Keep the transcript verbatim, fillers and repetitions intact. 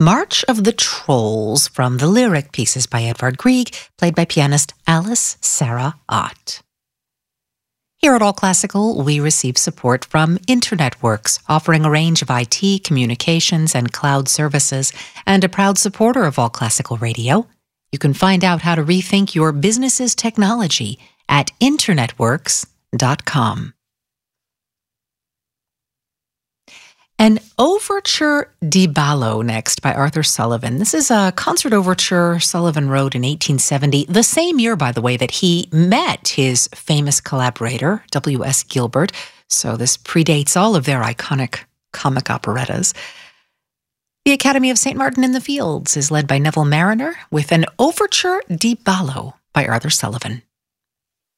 March of the Trolls from the lyric pieces by Edvard Grieg, played by pianist Alice Sarah Ott. Here at All Classical, we receive support from InternetWorks, offering a range of I T, communications, and cloud services, and a proud supporter of All Classical Radio. You can find out how to rethink your business's technology at internetworks dot com. An Overture di Ballo next by Arthur Sullivan. This is a concert overture Sullivan wrote in eighteen seventy, the same year, by the way, that he met his famous collaborator, W S Gilbert. So this predates all of their iconic comic operettas. The Academy of Saint Martin in the Fields is led by Neville Marriner with an Overture di Ballo by Arthur Sullivan.